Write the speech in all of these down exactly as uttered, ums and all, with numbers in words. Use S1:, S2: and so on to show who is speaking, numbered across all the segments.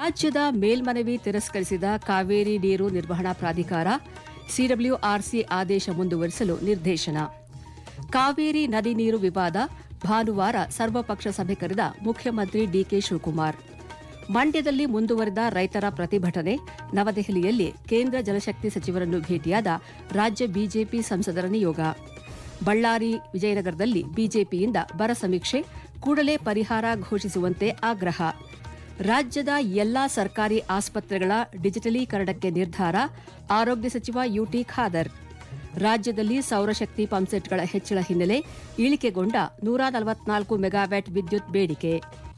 S1: ರಾಜ್ಯದ ಮೇಲ್ಮನವಿ ತಿರಸ್ಕರಿಸಿದ ಕಾವೇರಿ ನೀರು ನಿರ್ವಹಣಾ ಪ್ರಾಧಿಕಾರ ಸಿಡಬ್ಲ್ಯೂಆರ್ಸಿ ಆದೇಶ ಮುಂದುವರಿಸಲು ನಿರ್ದೇಶನ. ಕಾವೇರಿ ನದಿ ನೀರು ವಿವಾದ ಭಾನುವಾರ ಸರ್ವಪಕ್ಷ ಸಭೆ ಕರೆದ ಮುಖ್ಯಮಂತ್ರಿ ಡಿಕೆ ಶಿವಕುಮಾರ್. ಮಂಡ್ಯದಲ್ಲಿ ಮುಂದುವರೆದ ರೈತರ ಪ್ರತಿಭಟನೆ. ನವದೆಹಲಿಯಲ್ಲಿ ಕೇಂದ್ರ ಜಲಶಕ್ತಿ ಸಚಿವರನ್ನು ಭೇಟಿಯಾದ ರಾಜ್ಯ ಬಿಜೆಪಿ ಸಂಸದರ ನಿಯೋಗ. ಬಳ್ಳಾರಿ, ವಿಜಯನಗರದಲ್ಲಿ ಬಿಜೆಪಿಯಿಂದ ಬರ ಸಮೀಕ್ಷೆ, ಕೂಡಲೇ ಪರಿಹಾರ ಘೋಷಿಸುವಂತೆ ಆಗ್ರಹ. ರಾಜ್ಯದ ಎಲ್ಲಾ ಸರ್ಕಾರಿ ಆಸ್ಪತ್ರೆಗಳ ಡಿಜಿಟಲೀಕರಣಕ್ಕೆ ನಿರ್ಧಾರ. ಆರೋಗ್ಯ ಸಚಿವ ಯುಟಿ ಖಾದರ್. ರಾಜ್ಯದಲ್ಲಿ ಸೌರಶಕ್ತಿ ಪಂಪ್ಸೆಟ್ಗಳ ಹೆಚ್ಚಳ ಹಿನ್ನೆಲೆ ಇಳಿಕೆಗೊಂಡ ನೂರ ನಲವತ್ನಾಲ್ಕು ಮೆಗಾವ್ಯಾಟ್ ವಿದ್ಯುತ್ ಬೇಡಿಕೆ.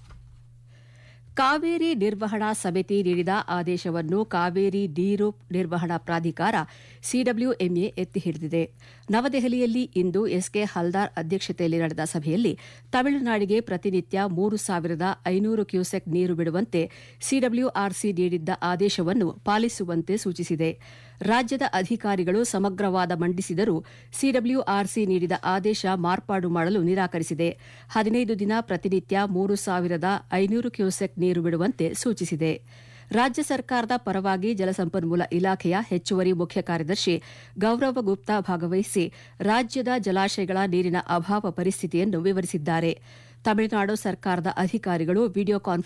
S1: ಕಾವೇರಿ ನಿರ್ವಹಣಾ ಸಮಿತಿ ನೀಡಿದ ಆದೇಶವನ್ನು ಕಾವೇರಿ ನೀರು ನಿರ್ವಹಣಾ ಪ್ರಾಧಿಕಾರ ಸಿಡಬ್ಲ್ಯೂಎಂಎ ಎತ್ತಿ ಹಿಡಿದಿದೆ. ನವದೆಹಲಿಯಲ್ಲಿ ಇಂದು ಎಸ್ಕೆ ಹಲ್ದಾರ್ ಅಧ್ಯಕ್ಷತೆಯಲ್ಲಿ ನಡೆದ ಸಭೆಯಲ್ಲಿ ತಮಿಳುನಾಡಿಗೆ ಪ್ರತಿನಿತ್ಯ ಮೂರು ಸಾವಿರದ ಐನೂರು ಕ್ಯೂಸೆಕ್ ನೀರು ಬಿಡುವಂತೆ ಸಿಡಬ್ಲ್ಯೂಆರ್ಸಿ ನೀಡಿದ್ದ ಆದೇಶವನ್ನು ಪಾಲಿಸುವಂತೆ ಸೂಚಿಸಿದೆ. ರಾಜ್ಯದ ಅಧಿಕಾರಿಗಳು ಸಮಗ್ರ ವಾದ ಮಂಡಿಸಿದರೂ ಸಿಡಬ್ಲ್ಯೂಆರ್ಸಿ ನೀಡಿದ ಆದೇಶ ಮಾರ್ಪಾಡು ಮಾಡಲು ನಿರಾಕರಿಸಿದೆ. ಹದಿನೈದು ದಿನ ಪ್ರತಿನಿತ್ಯ ಮೂರು ಸಾವಿರದ ಐನೂರು ಕ್ಯೂಸೆಕ್ ನೀರು ಬಿಡುವಂತೆ ಸೂಚಿಸಿದೆ. ರಾಜ್ಯ ಸರ್ಕಾರದ ಪರವಾಗಿ ಜಲಸಂಪನ್ಮೂಲ ಇಲಾಖೆಯ ಹೆಚ್ಚುವರಿ ಮುಖ್ಯ ಕಾರ್ಯದರ್ಶಿ ಗೌರವ ಗುಪ್ತಾ ಭಾಗವಹಿಸಿ ರಾಜ್ಯದ ಜಲಾಶಯಗಳ ನೀರಿನ ಅಭಾವ ಪರಿಸ್ಥಿತಿಯನ್ನು ವಿವರಿಸಿದ್ದಾರೆ. ತಮಿಳುನಾಡು ಸರ್ಕಾರದ ಅಧಿಕಾರಿಗಳು ವಿಡಿಯೋ ಕಾನ್ಫರೆನ್ಸ್